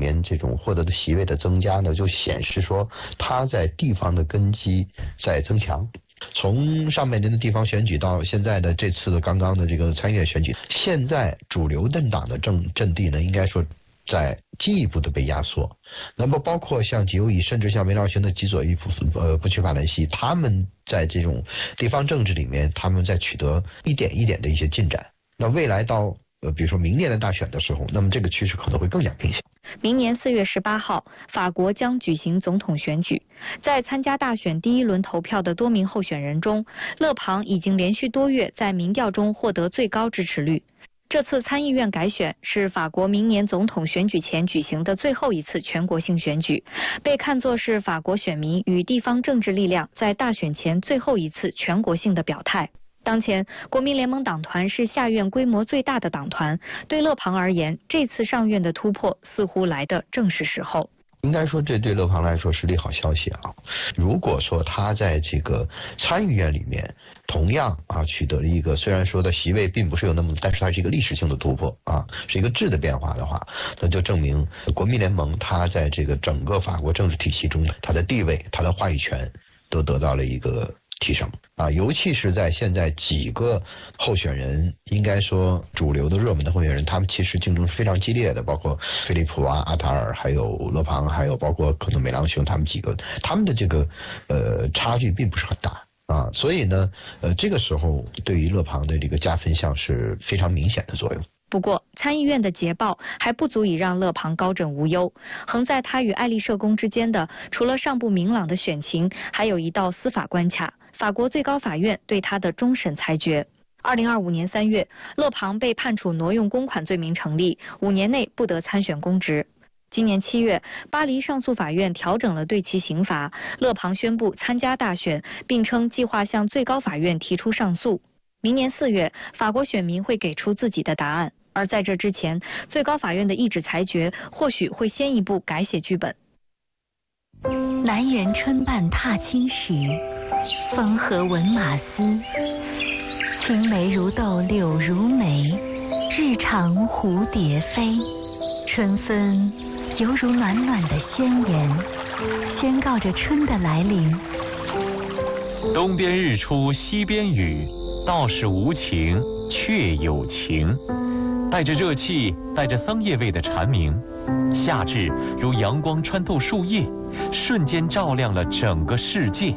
面这种获得的席位的增加呢，就显示说他在地方的根基在增强。从上半年的地方选举到现在的这次的刚刚的这个参议院选举，现在主流政党的阵地呢，应该说在进一步的被压缩。那么包括像极右翼，甚至像梅朗雄的极左翼不屈法兰西，他们在这种地方政治里面，他们在取得一点一点的一些进展。那未来到比如说明年的大选的时候，那么这个趋势可能会更加明显。 明年4月18号，法国将举行总统选举。在参加大选第一轮投票的多名候选人中，勒庞已经连续多月在民调中获得最高支持率。这次参议院改选是法国明年总统选举前举行的最后一次全国性选举，被看作是法国选民与地方政治力量在大选前最后一次全国性的表态。当前，国民联盟党团是下院规模最大的党团，对勒庞而言，这次上院的突破似乎来得正是时候。 应该说，这对勒庞来说是利好消息啊。如果说他在这个参议院里面同样取得了一个，虽然说的席位并不是有那么，但是它是一个历史性的突破啊，是一个质的变化的话，那就证明国民联盟它在这个整个法国政治体系中，它的地位、它的话语权都得到了一个提升啊，尤其是在现在几个候选人，应该说主流的热门的候选人，他们其实竞争是非常激烈的，包括菲利普阿塔尔，还有勒庞，还有包括可能梅朗雄，他们几个，他们的这个差距并不是很大啊，所以呢，这个时候对于勒庞的这个加分项是非常明显的作用。 不过，参议院的捷报还不足以让勒庞高枕无忧。横在他与爱丽舍宫之间的，除了尚不明朗的选情，还有一道司法关卡。法国最高法院对他的终审裁决。2025年3月，勒庞被判处挪用公款罪名成立，5年内不得参选公职。今年7月，巴黎上诉法院调整了对其刑罚，勒庞宣布参加大选，并称计划向最高法院提出上诉。明年4月，法国选民会给出自己的答案，而在这之前，最高法院的一纸裁决或许会先一步改写剧本。 南园春半踏青时，风和闻马嘶。青梅如豆柳如眉，日长蝴蝶飞。春分犹如暖暖的宣言，宣告着春的来临。 东边日出西边雨，道是无晴却有晴。带着热气，带着桑叶味的蝉鸣，夏至如阳光穿透树叶，瞬间照亮了整个世界。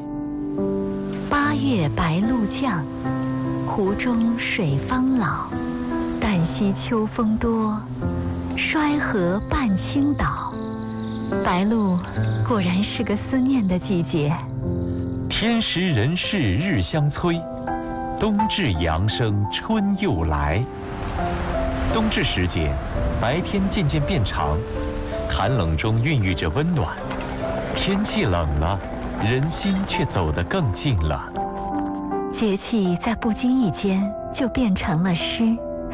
8月白露降，湖中水方老。旦夕秋风多，衰河半倾倒。白露果然是个思念的季节。 天时人事日相催，冬至阳生春又来。冬至时节，白天渐渐变长，寒冷中孕育着温暖。天气冷了，人心却走得更近了。 节气在不经意间就变成了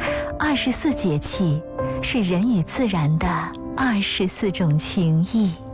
诗。24节气是人与自然的24种情谊。